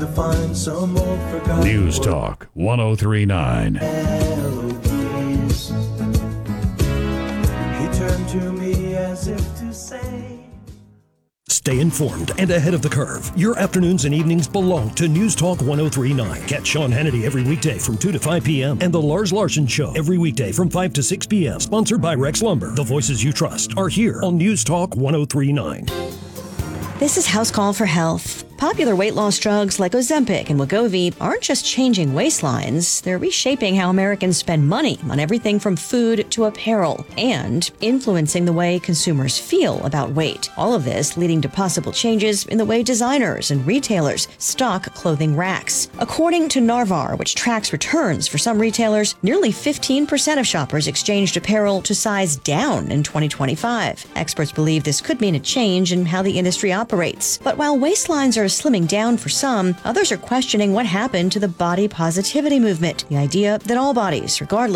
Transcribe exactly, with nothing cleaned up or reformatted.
To find some old forgotten News Talk one oh three point nine. melodies. He turned to me as if to say, Stay informed and ahead of the curve. Your afternoons and evenings belong to News Talk one oh three point nine. Catch Sean Hannity every weekday from two to five p.m. and The Lars Larson Show every weekday from five to six p.m. Sponsored by Rex Lumber. The voices you trust are here on News Talk one oh three point nine. This is House Call for Health. Popular weight loss drugs like Ozempic and Wegovy aren't just changing waistlines, they're reshaping how Americans spend money on everything from food to apparel and influencing the way consumers feel about weight. All of this leading to possible changes in the way designers and retailers stock clothing racks. According to Narvar, which tracks returns for some retailers, nearly fifteen percent of shoppers exchanged apparel to size down in twenty twenty-five. Experts believe this could mean a change in how the industry operates. But while waistlines are slimming down for some, others are questioning what happened to the body positivity movement, the idea that all bodies, regardless